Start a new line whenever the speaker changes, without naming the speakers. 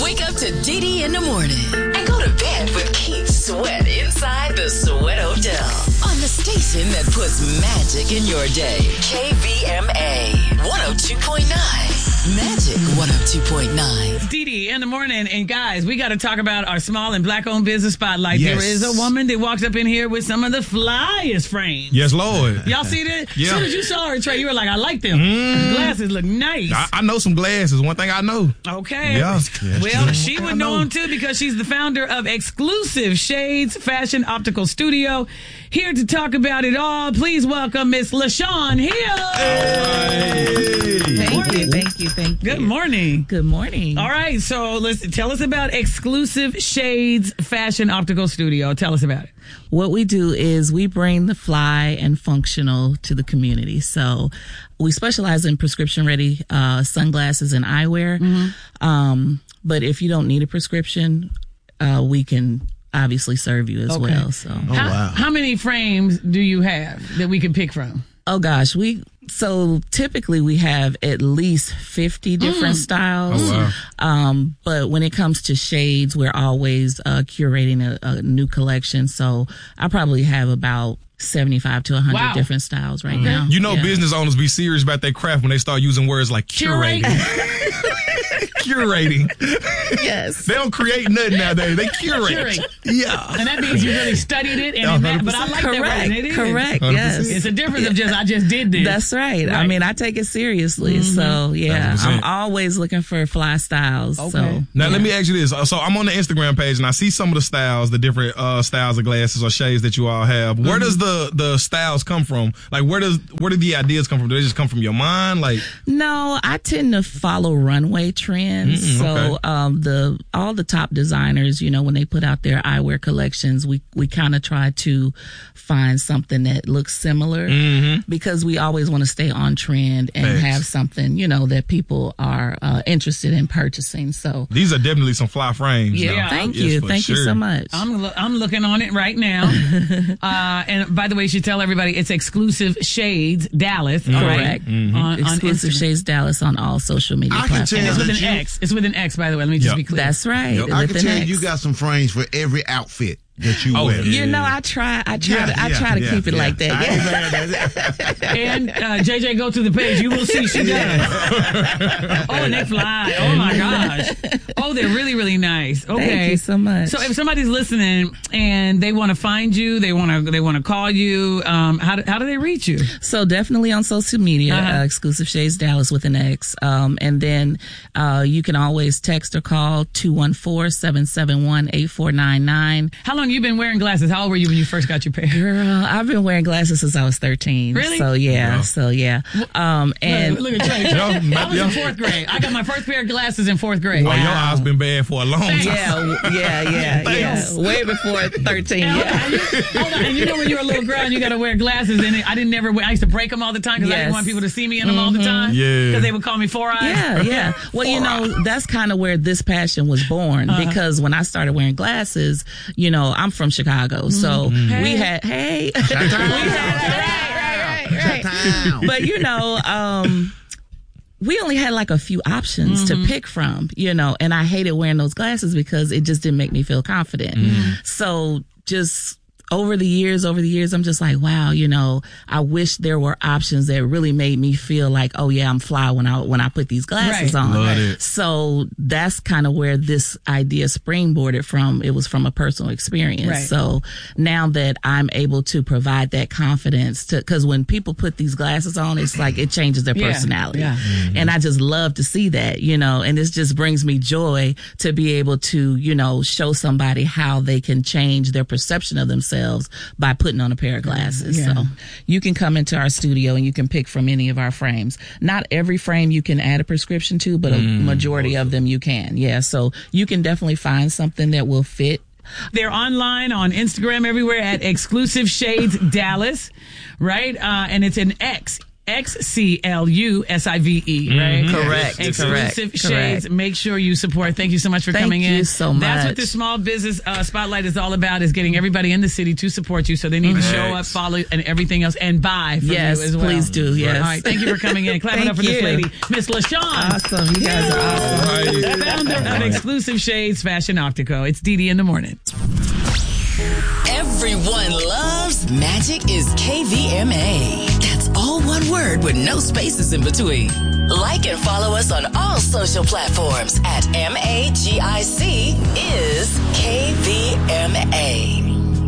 Wake up to Didi in the morning and go to bed with Keith Sweat inside the Sweat Hotel on the station that puts magic in your day. KVMA 102.9. Magic 102.9.
Didi in the morning. And guys, we got to talk about our small and black-owned business spotlight.
Yes.
There is a woman that walks up in here with some of the flyest frames.
Yes, Lord.
Y'all see that?
Yeah.
As soon as you saw her, Trey, you were like, I like them. The glasses look nice.
I know some glasses. One thing I know.
Okay.
Yeah.
Well, she would know them too because she's the founder of Exclusive Shades Fashion Optical Studio. Here to talk about it all, please welcome Miss LaShawn Hill.
Hey.
Thank you.
Good morning.
Good morning.
All right, so tell us about Exclusive Shades Fashion Optical Studio. Tell us about it.
What we do is we bring the fly and functional to the community. So we specialize in prescription-ready sunglasses and eyewear. But if you don't need a prescription, we can obviously serve you as well. So,
How many frames do you have that we can pick from?
oh gosh, so typically we have at least 50 different styles.
Oh, wow.
But when it comes to shades, we're always curating a new collection. So I probably have about 75 to 100 different styles right now.
You know, business owners be serious about their craft when they start using words like curating. Curating.
Yes.
They don't create nothing nowadays. They curate. Yeah.
And that means you really studied it. And but I like that word. It is.
Correct.
100%.
Yes.
It's a difference of I just did this.
That's right. I mean, I take it seriously. So, yeah,
100%.
I'm always looking for fly styles.
Okay.
So,
Now, let me ask you this. So I'm on the Instagram page and I see some of the styles, the different styles of glasses or shades that you all have. Where does the styles come from? Like, where do the ideas come from? Do they just come from your mind? Like,
no, I tend to follow runway trends. So all the top designers, you know, when they put out their eyewear collections, we kind of try to find something that looks similar because we always want to stay on trend and have something, you know, that people are interested in purchasing. So
these are definitely some fly frames.
Yeah.
Thank
Yes,
you.
for
Thank you
sure.
so much.
I'm looking on it right now. And by the way, you should tell everybody it's Exclusive Shades Dallas.
Correct.
On
Exclusive
Instagram.
Shades Dallas on all social media platforms.
And it's with an X. It's with an X, by the way. Let me just be clear.
That's right.
I
With
can
an
tell
X.
you got some frames for every outfit that you wear.
You know, I try to keep it like that.
And JJ, go to the page. You will see she does. Oh, and they fly. Oh my gosh. Oh, they're really, really nice. Okay.
Thank you so much.
So if somebody's listening and they want to find you, they want to call you, how do they reach you?
So definitely on social media, Exclusive Shades Dallas with an X. And then you can always text or call 214-771-8499.
How long you been wearing glasses? How old were you when you first got your pair?
Girl, I've been wearing glasses since I was 13.
Really?
So yeah. And
Look at Trey. I was in fourth grade. I got my first pair of glasses in fourth grade.
Oh, your eyes been bad for a long time.
Yeah. Way before 13.
Hold on. And you know when you're a little girl and you got to wear glasses, and I used to break them all the time because I didn't want people to see me in them all the time.
Yeah.
Because they would call me Four Eyes.
Yeah. Well, you know, that's kind of where this passion was born because when I started wearing glasses, you know, I'm from Chicago. So we had, but you know, we only had like a few options to pick from, you know, and I hated wearing those glasses because it just didn't make me feel confident. So just over the years, I'm just like, wow, you know, I wish there were options that really made me feel like, oh yeah, I'm fly when I put these glasses on.
Love it.
So that's kind of where this idea springboarded from. It was from a personal experience.
Right.
So now that I'm able to provide that confidence because when people put these glasses on, it's like it changes their personality.
Yeah.
And I just love to see that, you know, and this just brings me joy to be able to, you know, show somebody how they can change their perception of themselves by putting on a pair of glasses.
Yeah.
So you can come into our studio and you can pick from any of our frames. Not every frame you can add a prescription to, but a majority of them you can. Yeah. So you can definitely find something that will fit.
They're online on Instagram everywhere at Exclusive Shades Dallas, right? And it's an X. XCLUSIVE, right?
Correct.
Exclusive Shades.
Correct.
Make sure you support. Thank you so much for coming in.
Thank you so much.
That's what the Small Business Spotlight is all about, is getting everybody in the city to support you. So they need to show up, follow, and everything else, and buy from you as well.
Please do. Yes.
All right. Thank you for coming in. Clap it up for this lady, Miss LaShawn.
Awesome. You guys are awesome.
Founder of Exclusive Shades Fashion Optico. It's Dee Dee in the morning.
Everyone loves Magic is KVMA. That's all one word with no spaces in between. Like and follow us on all social platforms at MAGIC is KVMA.